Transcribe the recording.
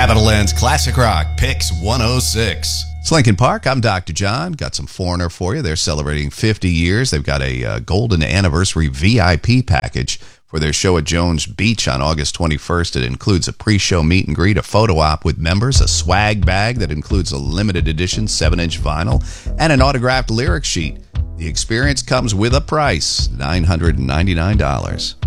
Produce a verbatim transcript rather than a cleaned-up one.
Capital Lens Classic Rock Picks one oh six. It's Lincoln Park. I'm Doctor John. Got some Foreigner for you. They're celebrating fifty years. They've got a uh, golden anniversary V I P package for their show at Jones Beach on August twenty-first. It includes a pre-show meet and greet, a photo op with members, a swag bag that includes a limited edition seven inch vinyl, and an autographed lyric sheet. The experience comes with a price, nine hundred ninety-nine dollars.